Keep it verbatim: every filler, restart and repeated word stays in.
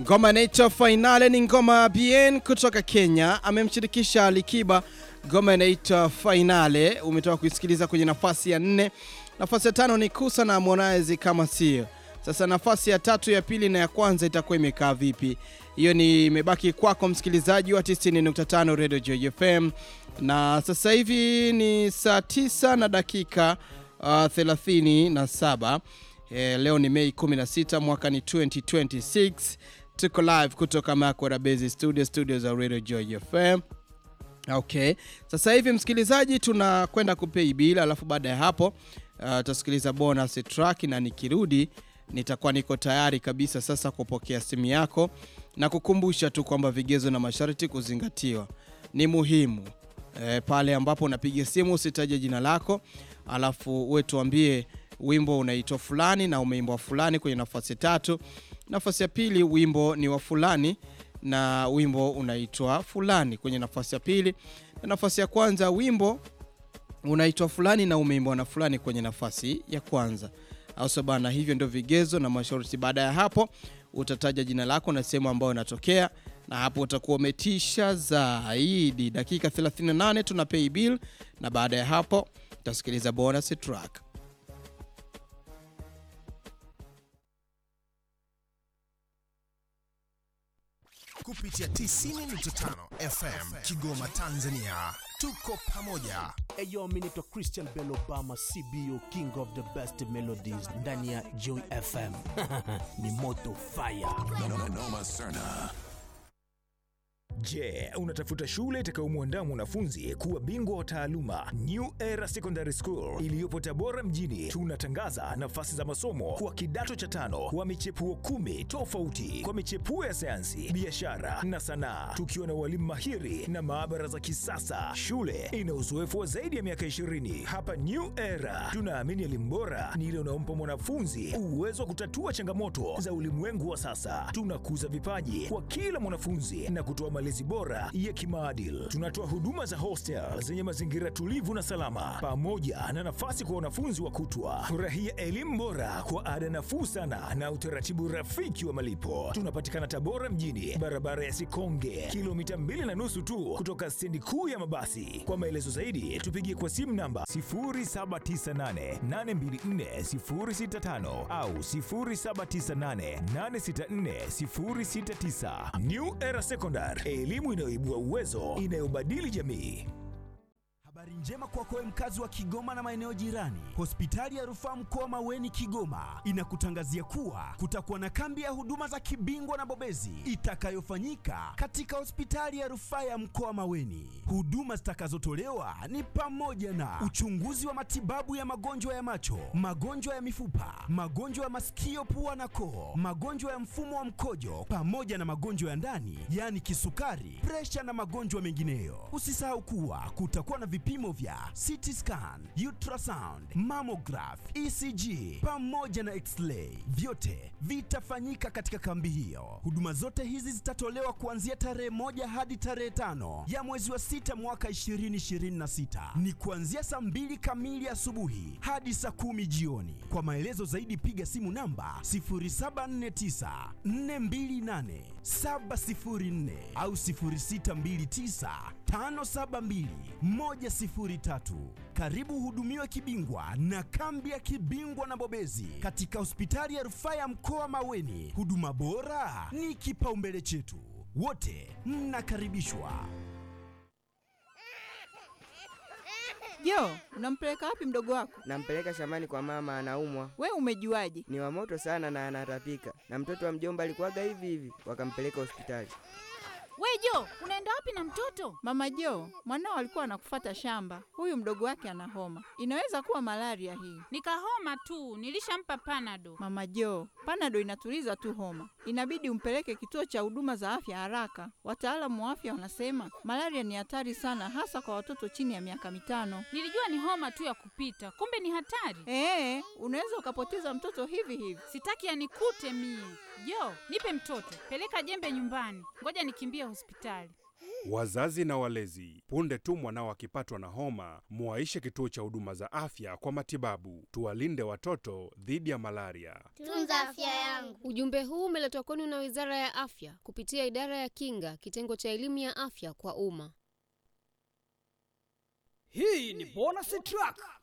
Ngoma inaitwa Finale, ni ngoma Bien kutoka Kenya, amemshirikisha Alikiba. Ngoma inaitwa Finale, umetoka kuisikiliza kwenye nafasi ya nne. Nafasi ya tano ni Kusa na Harmonize Kama Sio. Sasa nafasi ya tatu, ya pili na ya kwanza itakuwa imekaa vipi? Hiyo ni imebaki kwako msikilizaji wa tisini nukta tano Radio Joy F M. Na sasa hivi ni saa tisa na dakika uh, thelathini na saba. E, leo ni Mei kumi na sita, mwaka ni twenty twenty-six. Tuko live kutoka Makwara Base Studio, studio za Radio Joy F M. Okay. Sasa hivi msikilizaji tunakwenda kupay bill, alafu baada ya hapo uh, tutasikiliza bonus track, na nikirudi nitakuwa niko tayari kabisa sasa kupokea simu yako na kukumbusha tu kwamba vigezo na masharti kuzingatiwa. Ni muhimu e, pale ambapo unapiga simu usitaje jina lako, alafu wewe tuambie wimbo unaitwa fulani na umeimbwa fulani kwenye nafasi tatu. Nafasi ya pili wimbo ni wa fulani na wimbo unaitwa fulani kwenye nafasi ya pili. Na nafasi ya kwanza wimbo unaitwa fulani na umeimbwa na fulani kwenye nafasi ya kwanza. Au sabana, hivyo ndio vigezo na masharti. Baada ya hapo utataja jina lako na sehemu ambayo unatokea, na hapo utakuwa umetisha zaidi. Dakika thelathini na nane tuna pay bill, na baada ya hapo tutasikiliza bonus track. Kupitia tisini nukta tano F M Kigoma, Tanzania. Tuko pamoja. Eyo, mimi ni Christian Bell Obama, C B O, King of the Best Melodies ndani ya Joy F M. Ni moto fire. Noma Serna. Je, unatafuta shule itakayomwandaa mwanafunzi kuwa bingwa wa taaluma? New Era Secondary School iliyopo Tabora mjini tunatangaza nafasi za masomo kwa kidato cha tano kwa michepuo kumi tofauti kwa michepuo ya sayansi, biashara na sanaa, tukiwa na walimu mahiri na maabara za kisasa. Shule ina uzoefu wa zaidi ya miaka ishirini. Hapa New Era tunaamini elimu bora ni ile unaompa mwanafunzi uwezo wa kutatua changamoto za ulimwengu wa sasa. Tunakuza vipaji kwa kila mwanafunzi na kutoa malezi bora ya kimaadili. Tunatoa huduma za hostel zenye mazingira tulivu na salama, pamoja na nafasi kwa wanafunzi wa kutwa. Furahia elimu bora kwa ada nafuu sana na utaratibu rafiki wa malipo. Tunapatikana Tabora mjini, barabara ya Sikonge, kilomita mbili na nusu tu kutoka stendi kuu ya mabasi. Kwa maelezo zaidi tupigie kwa simu namba sifuri saba tisa nane nane mbili nne sifuri sita tano au sifuri saba tisa nane nane sita nne sifuri sita tisa. New Era Secondary, elimu inayoibua uwezo, inayobadili jamii. Habari njema kwako wewe mkazi wa Kigoma na maeneo jirani. Hospitali ya Rufaa Mkoa Maweni Kigoma inakutangazia kuwa kutakuwa na kambi ya huduma za kibingwa na bobezi itakayofanyika katika hospitali ya Rufaa ya Mkoa Maweni. Huduma zitakazotolewa ni pamoja na uchunguzi wa matibabu ya magonjwa ya macho, magonjwa ya mifupa, magonjwa ya masikio, pua na koo, magonjwa ya mfumo wa mkojo, pamoja na magonjwa ya ndani, yani kisukari, presha na magonjwa mengineyo. Usisahau kuwa kutakuwa na vipimo vya C T scan, ultrasound, mammograph, E C G pamoja na X-ray. Vyote vitafanyika katika kambi hiyo. Huduma zote hizi zitatolewa kuanzia tarehe moja hadi tarehe tano ya mwezi wa sita mwaka ishirini ishirini na sita. Ni kuanzia saa mbili kamili asubuhi hadi saa kumi jioni. Kwa maelezo zaidi piga simu namba sifuri saba nne tisa nne mbili nane saba sifuri nne au sifuri sita mbili tisa tano saba mbili moja sifuri tatu. Karibu hudumiwe kibingwa na kambi ya kibingwa na bobezi katika hospitali ya Rufaa ya Mkoa Maweni. Huduma bora ni kipaumbele chetu. Wote mnakaribishwa. Jo, unampeleka wapi mdogo wako? Nampeleka shambani kwa mama, anaumwa. We umejuaje? Ni wa moto sana na anatapika. Na mtoto wa mjomba alikuwaga hivi hivi, wakampeleka hospitali. We Jo, unaenda wapi na mtoto? Mama Jo, mwanao alikuwa anakufuata shamba. Huyu mdogo wake ana homa. Inaweza kuwa malaria hii. Nikahoma tu, nilishampa Panado. Mama Jo, Panado inatuliza tu homa. Inabidi umpeleke kituo cha huduma za afya haraka. Wataalamu wa afya wanasema malaria ni hatari sana, hasa kwa watoto chini ya miaka mitano. Nilijua ni homa tu ya kupita, kumbe ni hatari. Eh, unaweza ukapoteza mtoto hivi hivi. Sitaki anikute mie. Jo, nipe mtoto, peleka jembe nyumbani. Ngoja nikimbie hospitali. Wazazi na walezi, punde tu mwanao akipatwa na homa, muwaishe kituo cha huduma za afya kwa matibabu. Tuwalinde watoto dhidi ya malaria. Tunza afya yangu. Ujumbe huu umeletwa kwenu na Wizara ya Afya kupitia Idara ya Kinga, kitengo cha elimu ya afya kwa umma. Hii ni bonus track